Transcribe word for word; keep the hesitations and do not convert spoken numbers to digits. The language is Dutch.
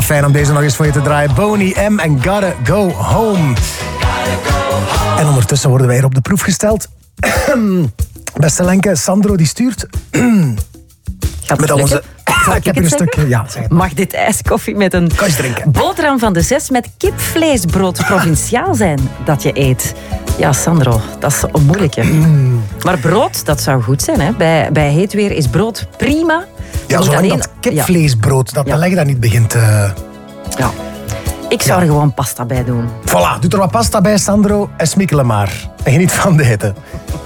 fijn om deze nog eens voor je te draaien. Boney M en Gotta Go Home. En ondertussen worden wij hier op de proef gesteld. Beste Lenke, Sandro die stuurt... Gaat met al onze... Ik heb hier een stukje... Ja, zeg het maar. Mag dit ijskoffie met een Kan je drinken? boterham van de zes met kipvleesbrood provinciaal zijn dat je eet? Ja, Sandro, dat is een moeilijke. Mm. Maar brood, dat zou goed zijn. Hè? Bij, bij heet weer is brood prima. Ja, Niet zolang alleen- dat kipvleesbrood, dat Ja. beleg dat niet begint... Uh... Ja. Ja. Ik zou Ja. er gewoon pasta bij doen. Voilà, doe er wat pasta bij, Sandro, en smikkelen maar. En geniet van de hitte.